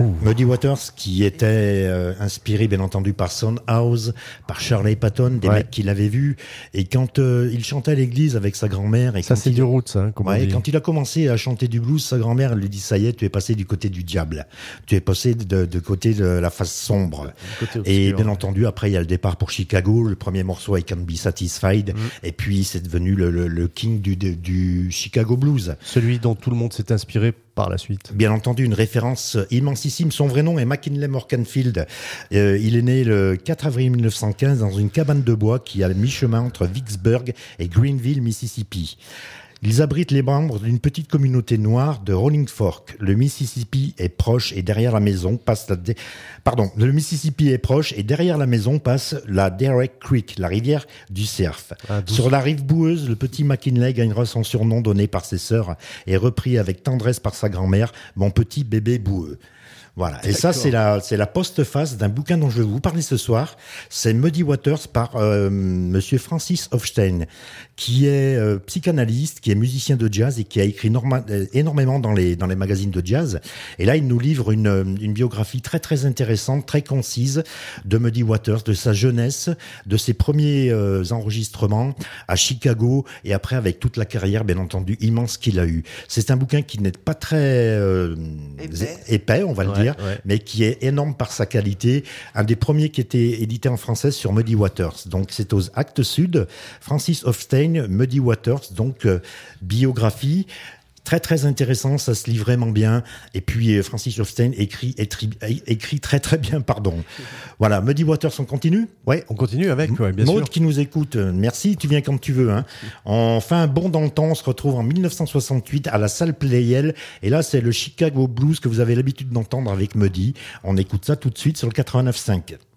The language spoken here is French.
Muddy Waters, qui était inspiré bien entendu par Soundhouse, par Shirley Patton, des mecs qui l'avaient vu. Et quand il chantait à l'église avec sa grand-mère... Et ça, c'est du roots, hein, comme on dit. Quand il a commencé à chanter du blues, sa grand-mère lui dit, ça y est, tu es passé du côté du diable. Tu es passé de côté de la face sombre. Et bien entendu, après, il y a le départ pour Chicago, le premier morceau, I Can't Be Satisfied. Et puis, c'est devenu le king du Chicago Blues. Celui dont tout le monde s'est inspiré par la suite. Bien entendu, une référence immensissime. Son vrai nom est McKinley Morganfield. Il est né le 4 avril 1915 dans une cabane de bois qui est à mi-chemin entre Vicksburg et Greenville, Mississippi. Ils abritent les membres d'une petite communauté noire de Rolling Fork. Le Mississippi est proche et derrière la maison passe le Mississippi est proche et derrière la maison passe la Derrick Creek, la rivière du surf. Sur la rive boueuse, le petit McKinley gagnera son surnom donné par ses sœurs et repris avec tendresse par sa grand-mère, mon petit bébé boueux. Voilà. Et ça, c'est la postface d'un bouquin dont je vais vous parler ce soir. C'est Muddy Waters par monsieur Francis Hofstein, qui est psychanalyste, qui est musicien de jazz et qui a écrit énormément dans les magazines de jazz. Et là, il nous livre une biographie très très intéressante, très concise de Muddy Waters, de sa jeunesse, de ses premiers enregistrements à Chicago et après avec toute la carrière, bien entendu, immense qu'il a eue. C'est un bouquin qui n'est pas très épais, on va le dire. Mais qui est énorme par sa qualité. Un des premiers qui était édité en français sur Muddy Waters. Donc, c'est aux Actes Sud. Francis Hofstein, Muddy Waters, donc biographie. Très très intéressant, ça se lit vraiment bien. Et puis Francis Hofstein écrit très très bien, pardon. Voilà, Muddy Waters, on continue ? Ouais, on continue avec, bien sûr. Maud qui nous écoute, merci, tu viens quand tu veux. Hein. On fait un bond dans le temps, on se retrouve en 1968 à la salle Playel. Et là, c'est le Chicago Blues que vous avez l'habitude d'entendre avec Muddy. On écoute ça tout de suite sur le 89.5.